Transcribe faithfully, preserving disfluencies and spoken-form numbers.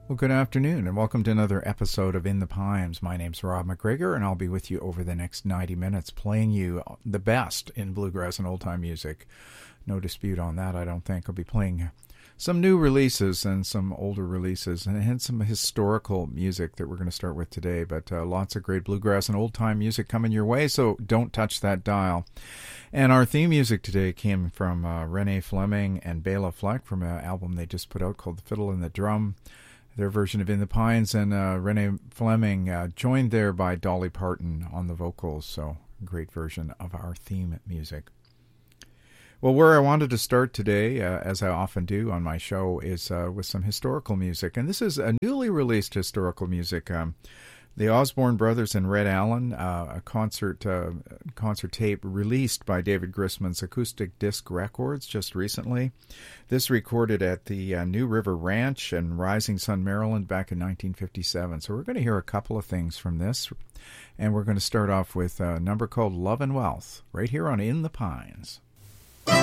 Well, good afternoon, and welcome to another episode of In the Pines. My name's Rob McGregor, and I'll be with you over the next ninety minutes playing you the best in bluegrass and old-time music. No dispute on that, I don't think. I'll be playing some new releases and some older releases, and, and some historical music that we're going to start with today, but uh, lots of great bluegrass and old-time music coming your way, so don't touch that dial. And our theme music today came from uh, Renee Fleming and Bela Fleck from an album they just put out called The Fiddle and the Drum, their version of In the Pines, and uh, Renee Fleming uh, joined there by Dolly Parton on the vocals, so great version of our theme music. Well, where I wanted to start today, uh, as I often do on my show, is uh, with some historical music, and this is a newly released historical music. Um, the Osborne Brothers and Red Allen, uh, a concert uh, concert tape released by David Grisman's Acoustic Disc Records just recently. This recorded at the uh, New River Ranch in Rising Sun, Maryland back in nineteen fifty-seven. So we're going to hear a couple of things from this, and we're going to start off with a number called Love and Wealth right here on In the Pines.